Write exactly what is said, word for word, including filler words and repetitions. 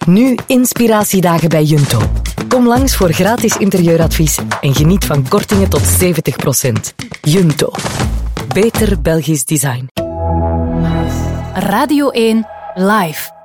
Nu inspiratiedagen bij Junto. Kom langs voor gratis interieuradvies en geniet van kortingen tot zeventig procent. Junto. Beter Belgisch design. Radio één Live.